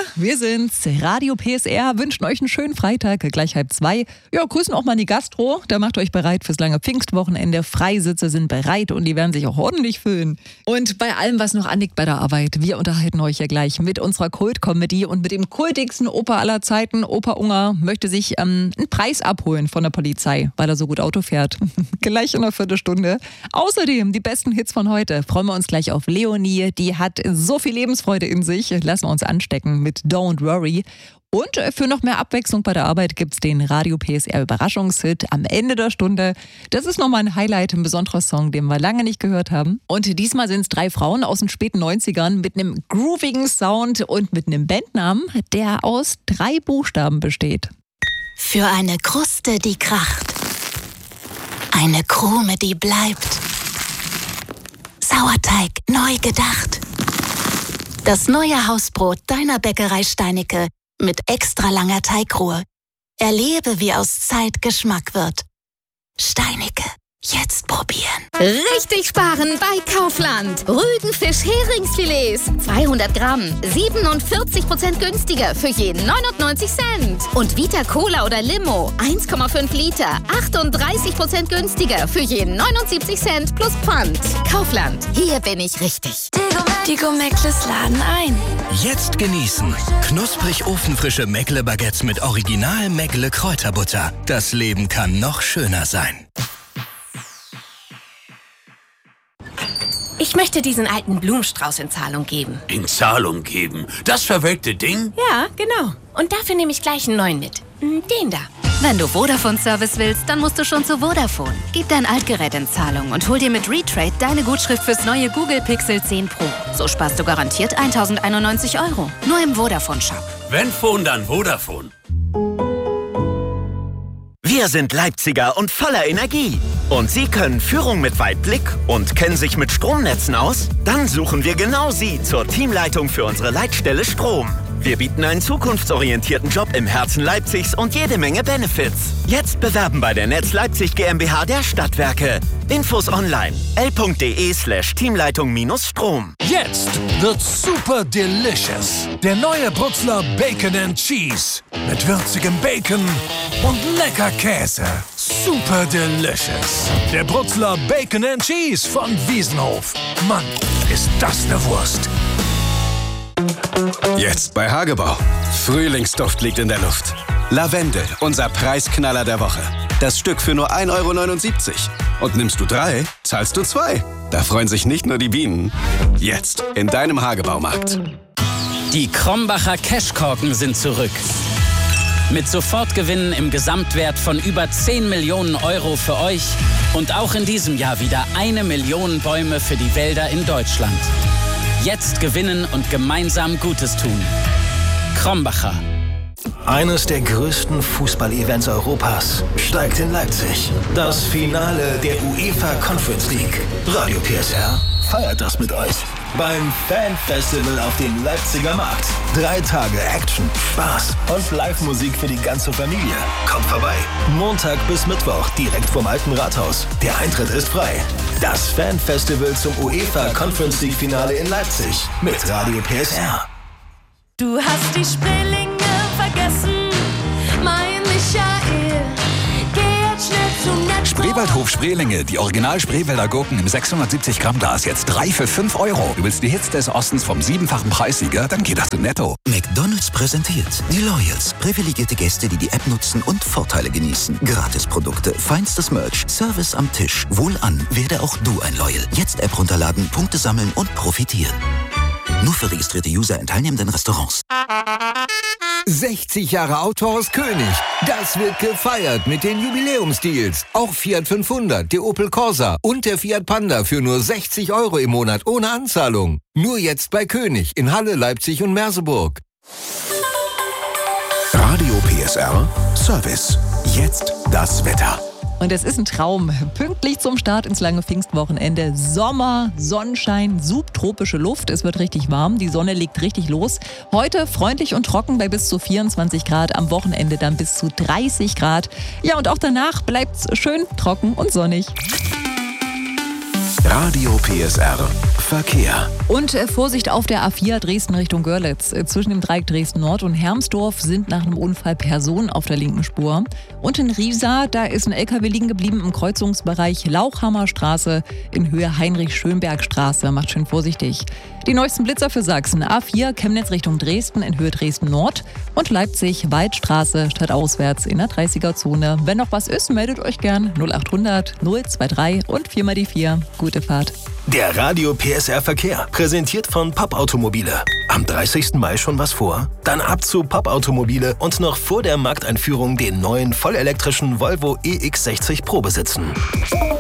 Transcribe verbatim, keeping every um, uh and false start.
wir sind's. Radio P S R wünschen euch einen schönen Freitag, gleich halb zwei. Ja, grüßen auch mal die Gastro. Da macht euch bereit fürs lange Pfingstwochenende. Freisitze sind bereit und die werden sich auch ordentlich füllen. Und bei allem, was noch anliegt bei der Arbeit, wir unterhalten euch ja gleich mit unserer Kult-Comedy und mit dem kultigsten Opa aller Zeiten. Opa Unger möchte sich ähm, einen Preis abholen von der Polizei, weil er so gut Auto fährt. Gleich in einer Viertelstunde. Außerdem die besten Hits von heute. Freuen wir uns gleich auf Leonie. Die hat so viel Lebensfreude in sich. Lassen wir uns anstecken mit Don't Worry. Und für noch mehr Abwechslung bei der Arbeit gibt's den Radio P S R Überraschungshit am Ende der Stunde. Das ist nochmal ein Highlight, ein besonderer Song, den wir lange nicht gehört haben. Und diesmal sind es drei Frauen aus den späten neunzigern mit einem groovigen Sound und mit einem Bandnamen, der aus drei Buchstaben besteht. Für eine Kruste, die kracht. Eine Krume, die bleibt. Sauerteig neu gedacht. Das neue Hausbrot deiner Bäckerei Steinicke mit extra langer Teigruhe. Erlebe, wie aus Zeit Geschmack wird. Steinicke, jetzt probieren. Richtig sparen bei Kaufland. Rügenfisch-Heringsfilets. zweihundert Gramm. siebenundvierzig Prozent günstiger für jeden neunundneunzig Cent. Und Vita Cola oder Limo. eins Komma fünf Liter. achtunddreißig Prozent günstiger für jeden neunundsiebzig Cent plus Pfand. Kaufland. Hier bin ich richtig. Die Gomeckles laden ein. Jetzt genießen. Knusprig ofenfrische Meckle-Baguettes mit Original Meckle Kräuterbutter. Das Leben kann noch schöner sein. Ich möchte diesen alten Blumenstrauß in Zahlung geben. In Zahlung geben? Das verwelkte Ding? Ja, genau. Und dafür nehme ich gleich einen neuen mit. Den da. Wenn du Vodafone-Service willst, dann musst du schon zu Vodafone. Gib dein Altgerät in Zahlung und hol dir mit Retrade deine Gutschrift fürs neue Google Pixel zehn Pro. So sparst du garantiert tausendeinundneunzig Euro. Nur im Vodafone-Shop. Wenn Phone, dann Vodafone. Wir sind Leipziger und voller Energie. Und Sie können Führung mit Weitblick und kennen sich mit Stromnetzen aus? Dann suchen wir genau Sie zur Teamleitung für unsere Leitstelle Strom. Wir bieten einen zukunftsorientierten Job im Herzen Leipzigs und jede Menge Benefits. Jetzt bewerben bei der Netz Leipzig GmbH der Stadtwerke. Infos online l.de slash Teamleitung minus Strom. Jetzt wird's super delicious. Der neue Brutzler Bacon and Cheese. Mit würzigem Bacon und lecker Käse. Super delicious. Der Brutzler Bacon and Cheese von Wiesenhof. Mann, ist das eine Wurst. Jetzt bei Hagebau. Frühlingsduft liegt in der Luft. Lavendel, unser Preisknaller der Woche. Das Stück für nur ein Euro neunundsiebzig. Und nimmst du drei, zahlst du zwei. Da freuen sich nicht nur die Bienen. Jetzt in deinem Hagebaumarkt. Die Krombacher Cashkorken sind zurück. Mit Sofortgewinnen im Gesamtwert von über zehn Millionen Euro für euch. Und auch in diesem Jahr wieder eine Million Bäume für die Wälder in Deutschland. Jetzt gewinnen und gemeinsam Gutes tun. Krombacher. Eines der größten Fußball-Events Europas steigt in Leipzig. Das Finale der UEFA Conference League. Radio P S R feiert das mit euch. Beim Fan-Festival auf dem Leipziger Markt. Drei Tage Action, Spaß und Live-Musik für die ganze Familie. Kommt vorbei. Montag bis Mittwoch direkt vom Alten Rathaus. Der Eintritt ist frei. Das Fan-Festival zum UEFA Conference League Finale in Leipzig mit Radio P S R. Du hast die Spreelinge vergessen, mein Michael. Geh jetzt schnell zum Netz. Spreewaldhof Spreelinge, die Original Spreewälder Gurken im sechshundertsiebzig Gramm Glas, jetzt drei für fünf Euro. Du willst die Hits des Ostens vom siebenfachen Preissieger? Dann geht das zu Netto. McDonald's präsentiert die Loyals. Privilegierte Gäste, die die App nutzen und Vorteile genießen. Gratisprodukte, feinstes Merch, Service am Tisch. Wohlan, werde auch du ein Loyal. Jetzt App runterladen, Punkte sammeln und profitieren. Nur für registrierte User in teilnehmenden Restaurants. sechzig Jahre Autohaus König. Das wird gefeiert mit den Jubiläumsdeals. Auch Fiat fünfhundert, der Opel Corsa und der Fiat Panda für nur sechzig Euro im Monat ohne Anzahlung. Nur jetzt bei König in Halle, Leipzig und Merseburg. Radio P S R Service. Jetzt das Wetter. Und es ist ein Traum. Pünktlich zum Start ins lange Pfingstwochenende. Sommer, Sonnenschein, subtropische Luft. Es wird richtig warm. Die Sonne legt richtig los. Heute freundlich und trocken bei bis zu vierundzwanzig Grad. Am Wochenende dann bis zu dreißig Grad. Ja, und auch danach bleibt's schön trocken und sonnig. Radio P S R Verkehr. Und äh, Vorsicht auf der A vier Dresden Richtung Görlitz. Äh, zwischen dem Dreieck Dresden Nord und Hermsdorf sind nach einem Unfall Personen auf der linken Spur. Und in Riesa, da ist ein L K W liegen geblieben im Kreuzungsbereich Lauchhammerstraße in Höhe Heinrich-Schönberg-Straße. Macht schön vorsichtig. Die neuesten Blitzer für Sachsen. A vier Chemnitz Richtung Dresden in Höhe Dresden Nord und Leipzig Waldstraße stadtauswärts in der dreißiger-Zone. Wenn noch was ist, meldet euch gern null acht hundert null drei und vier mal die vier. Gute Fahrt. Der Radio P S R Verkehr, präsentiert von Papp-Automobile. Am dreißigsten Mai schon was vor? Dann ab zu Papp-Automobile und noch vor der Markteinführung den neuen vollelektrischen Volvo E X sechzig Pro besitzen.